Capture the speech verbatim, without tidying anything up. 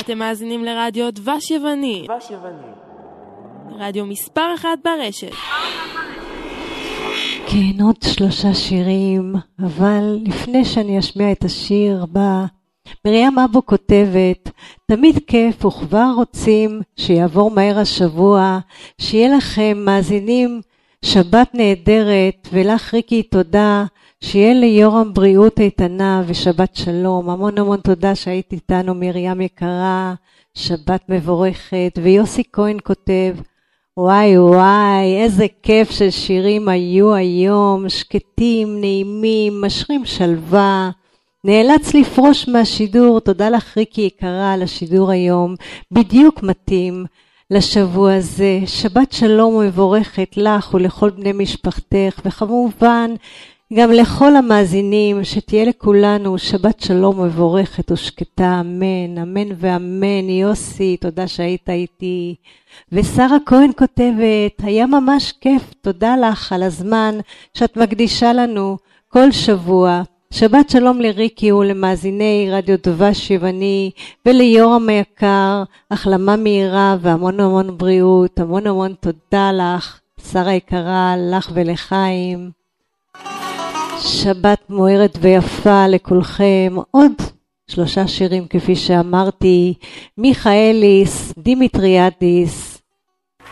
אתם מאזינים לרדיו דבש יווני. דבש יווני. רדיו מספר אחד ברשת. כן, עוד שלושה שירים, אבל לפני שאני אשמיע את השיר הבא, מרים אבו כותבת, תמיד כיף וכבר רוצים שיעבור מהר השבוע, שיהיה לכם מאזינים שבת נהדרת, ולך ריקי תודה, שיהיה ליורם בריאות איתנה ושבת שלום. המון המון תודה שהיית איתנו מרים יקרה, שבת מבורכת. ויוסי כהן כותב, וואי וואי, איזה כיף של שירים היו היום, שקטים, נעימים, משרים שלווה. נאלץ לפרוש מהשידור, תודה לך ריקי יקרה על השידור היום, בדיוק מתאים לשבוע הזה. שבת שלום ומבורכת לך ולכל בני משפחתך, וכמובן גם לכל המאזינים, שתהיה לכולנו שבת שלום מבורכת ושקטה, אמן, אמן ואמן. יוסי, תודה שהיית איתי. ושרה כהן כותבת, היה ממש כיף, תודה לך על הזמן שאת מקדישה לנו כל שבוע. שבת שלום לריקי ולמאזיני רדיו דבש יווני, וליורם היקר, החלמה מהירה והמון המון בריאות. המון המון תודה לך, שרה יקרה, לך ולחיים. שבת מוארת ויפה לכולכם. עוד שלושה שירים כפי שאמרתי, מיכאליס, דימיטריאדיס,